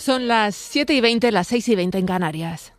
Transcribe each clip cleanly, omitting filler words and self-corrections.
Son las 7:20, las 6:20 en Canarias.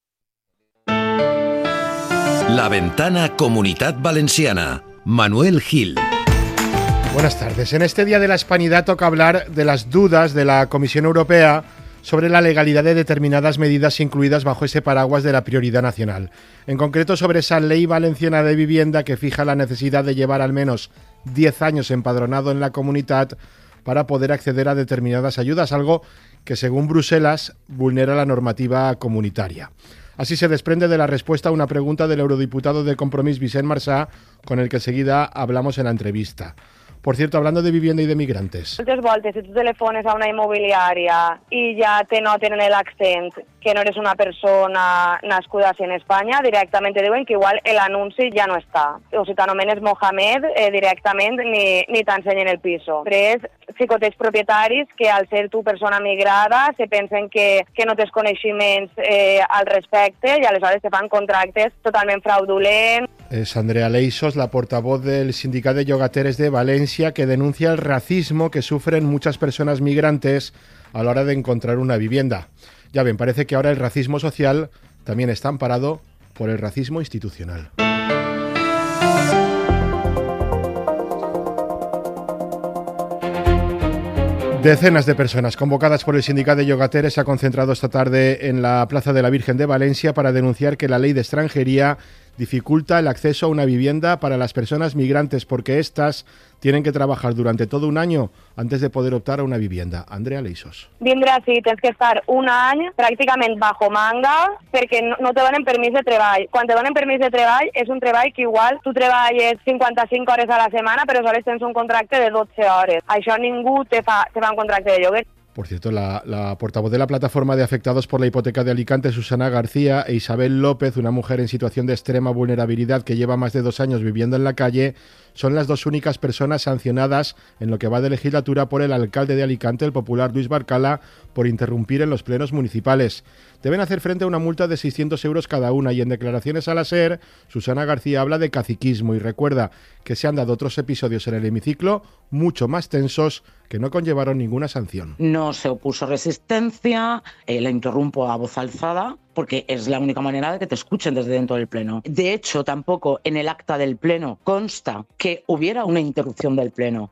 La Ventana Comunitat Valenciana. Manuel Gil. Buenas tardes. En este Día de la Hispanidad toca hablar de las dudas de la Comisión Europea sobre la legalidad de determinadas medidas incluidas bajo ese paraguas de la prioridad nacional. En concreto, sobre esa ley valenciana de vivienda que fija la necesidad de llevar al menos 10 años empadronado en la comunidad para poder acceder a determinadas ayudas, algo que según Bruselas vulnera la normativa comunitaria. Así se desprende de la respuesta a una pregunta del eurodiputado de Compromís, Vicent Marsà, con el que enseguida hablamos en la entrevista. Por cierto, hablando de vivienda y de migrantes. Moltes voltes, si tu telefones a una immobiliària i ja te noten en l'accent que no eres una persona nascuda en Espanya, directament te diuen que igual l'anunci ja no està. O si t'anomenes Mohamed, directament ni t'ensenyen el piso. Després, xicoteig propietaris que al ser tu persona migrada se pensen que no tens coneixements al respecte i aleshores te fan contractes totalment fraudulents. Es Andrea Leixos, la portavoz del Sindicato de Llogateres de Valencia, que denuncia el racismo que sufren muchas personas migrantes a la hora de encontrar una vivienda. Ya ven, parece que ahora el racismo social también está amparado por el racismo institucional. Decenas de personas convocadas por el Sindicato de Llogateres se han concentrado esta tarde en la Plaza de la Virgen de Valencia para denunciar que la ley de extranjería dificulta el acceso a una vivienda para las personas migrantes porque éstas tienen que trabajar durante todo un año antes de poder optar a una vivienda. Andrea Leixos. Vindre així tens que estar un any pràcticament bajo manga perquè no te donen permís de treball. Quan te donen permís de treball és un treball que igual tu treballes 55 hores a la setmana però aleshores tens un contracte de 12 hores. Això ningú te fa un contracte de lloguer. Por cierto, la portavoz de la plataforma de afectados por la hipoteca de Alicante, Susana García, e Isabel López, una mujer en situación de extrema vulnerabilidad que lleva más de 2 años viviendo en la calle, son las 2 únicas personas sancionadas en lo que va de legislatura por el alcalde de Alicante, el popular Luis Barcala, por interrumpir en los plenos municipales. Deben hacer frente a una multa de 600 euros cada una y en declaraciones a la SER, Susana García habla de caciquismo y recuerda que se han dado otros episodios en el hemiciclo mucho más tensos que no conllevaron ninguna sanción. No se opuso resistencia, la interrumpo a voz alzada porque es la única manera de que te escuchen desde dentro del pleno. De hecho, tampoco en el acta del pleno consta que hubiera una interrupción del pleno.